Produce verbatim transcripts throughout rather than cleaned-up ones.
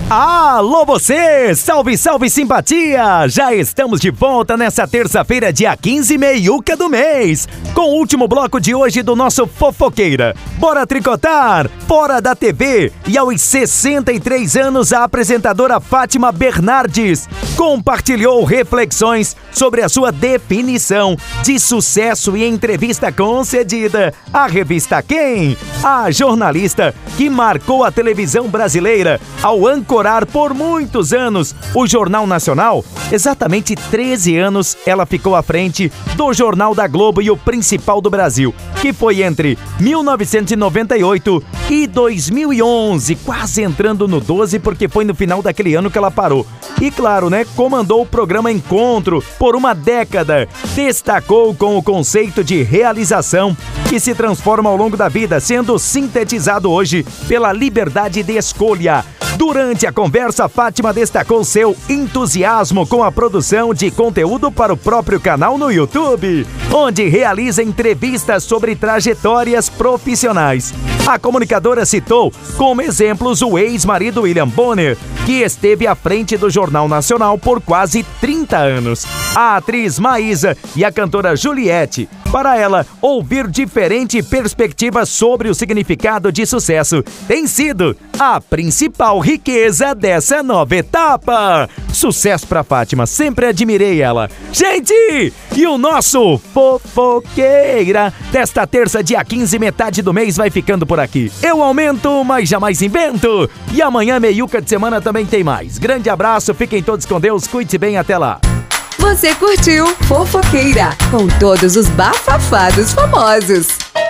Alô você! Salve, salve simpatia! Já estamos de volta nessa terça-feira, dia quinze, meiuca do mês, com o último bloco de hoje do nosso Fofoqueira. Bora tricotar? Fora da T V! E aos sessenta e três anos, a apresentadora Fátima Bernardes compartilhou reflexões sobre a sua definição de sucesso e entrevista concedida à revista Quem? A jornalista que marcou a televisão brasileira ao ancorar por muitos anos o Jornal Nacional. Exatamente treze anos ela ficou à frente do Jornal da Globo e o principal do Brasil, que foi entre mil novecentos e noventa e oito e dois mil e onze, quase entrando no doze, porque foi no final daquele ano que ela parou. E claro, né, comandou o programa Encontro por uma década. Destacou com o conceito de realização que se transforma ao longo da vida, sendo sintetizado hoje pela liberdade de escolha. Durante a conversa, Fátima destacou seu entusiasmo com a produção de conteúdo para o próprio canal no YouTube, onde realiza entrevistas sobre trajetórias profissionais. A comunicadora citou como exemplos o ex-marido William Bonner, que esteve à frente do Jornal Nacional por quase trinta anos, a atriz Maísa e a cantora Juliette. Para ela, ouvir diferente perspectiva sobre o significado de sucesso tem sido a principal riqueza dessa nova etapa. Sucesso pra Fátima, sempre admirei ela. Gente, e o nosso Fofoqueira desta terça, dia quinze, metade do mês, vai ficando por aqui. Eu aumento, mas jamais invento. E amanhã, meiuca de semana, também tem mais. Grande abraço, fiquem todos com Deus, cuide-se bem, até lá. Você curtiu Fofoqueira, com todos os bafafados famosos.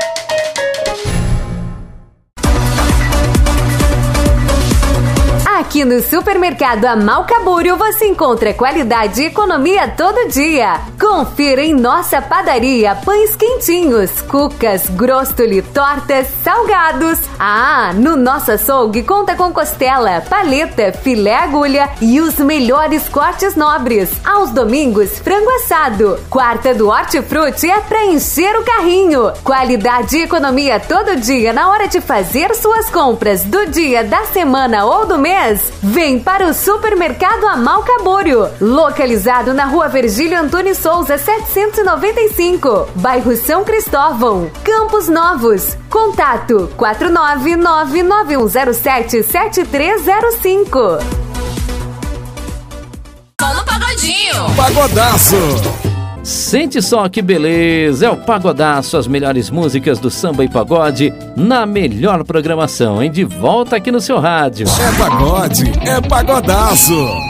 Aqui no Supermercado Amalcabúrio você encontra qualidade e economia todo dia. Confira em nossa padaria pães quentinhos, cucas, grostoli, tortas, salgados. Ah, no nosso açougue conta com costela, paleta, filé agulha e os melhores cortes nobres. Aos domingos, frango assado. Quarta do Hortifruti é pra encher o carrinho. Qualidade e economia todo dia na hora de fazer suas compras do dia, da semana ou do mês. Vem para o Supermercado Amalcabúrio, localizado na Rua Virgílio Antônio Souza, setecentos e noventa e cinco, bairro São Cristóvão, Campos Novos. Contato quatro nove nove nove um zero sete sete três zero cinco. Só no Pagodinho. Pagodaço. Sente só que beleza, é o Pagodaço, as melhores músicas do samba e pagode na melhor programação, hein? De volta aqui no seu rádio. É pagode, é pagodaço.